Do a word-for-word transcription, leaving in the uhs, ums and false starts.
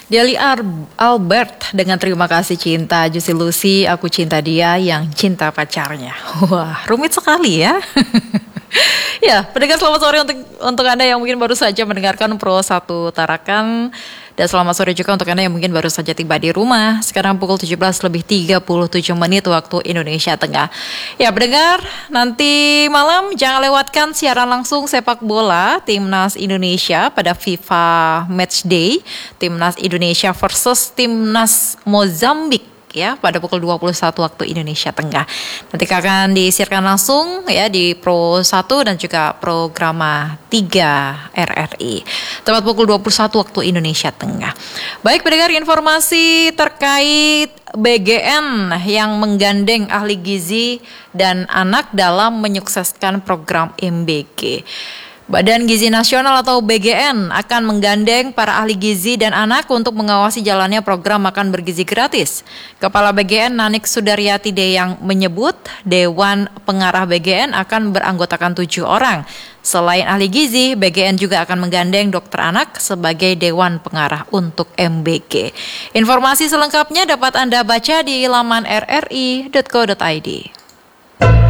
Deli Ar- Albert dengan terima kasih cinta, Juicy Lucy, aku cinta dia yang cinta pacarnya. Wah, rumit sekali ya. Ya, pendengar selamat sore untuk untuk Anda yang mungkin baru saja mendengarkan Pro satu Tarakan. Dan selamat sore juga untuk Anda yang mungkin baru saja tiba di rumah. Sekarang pukul tujuh belas lebih tiga puluh tujuh menit waktu Indonesia Tengah. Ya, pendengar, nanti malam jangan lewatkan siaran langsung sepak bola Timnas Indonesia pada FIFA Match Day. Timnas Indonesia versus Timnas Mozambik, ya, pada pukul dua puluh satu waktu Indonesia Tengah. Nanti akan disiarkan langsung ya di Pro satu dan juga Programa tiga R R I. Tepat pukul dua puluh satu waktu Indonesia Tengah. Baik, pendengar, informasi terkait B G N yang menggandeng ahli gizi dan anak dalam menyukseskan program M B G. Badan Gizi Nasional atau B G N akan menggandeng para ahli gizi dan anak untuk mengawasi jalannya program makan bergizi gratis. Kepala B G N Nanik Sudaryati Deyang menyebut Dewan Pengarah B G N akan beranggotakan tujuh orang. Selain ahli gizi, B G N juga akan menggandeng dokter anak sebagai Dewan Pengarah untuk M B G. Informasi selengkapnya dapat Anda baca di laman r r i dot co dot i d.